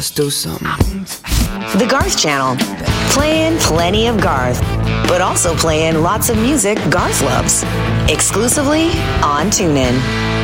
Let's do something. The Garth Channel. Playing plenty of Garth, but also playing lots of music Garth loves. Exclusively on TuneIn.